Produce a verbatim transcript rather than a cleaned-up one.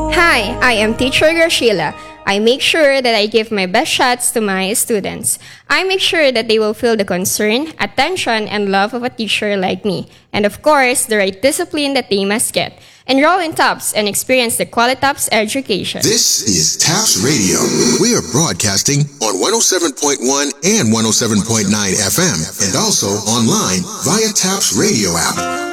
Hi, I am Teacher Graciela. I make sure that I give my best shots to my students. I make sure that they will feel the concern, attention, and love of a teacher like me. And of course, the right discipline that they must get. Enroll in TAPS and experience the Qualitaps education. This is TAPS Radio. We are broadcasting on one oh seven point one and one oh seven point nine F M and also online via TAPS Radio app.